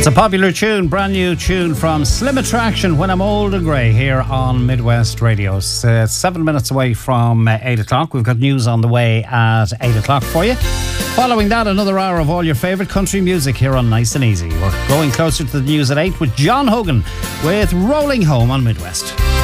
It's a popular tune, brand new tune from Slim Attraction, When I'm Old and Grey, here on Midwest Radio. 7 minutes away from 8 o'clock. We've got news on the way at 8 o'clock for you. Following that, another hour of all your favourite country music here on Nice and Easy. We're going closer to the news at 8 with John Hogan with Rolling Home on Midwest.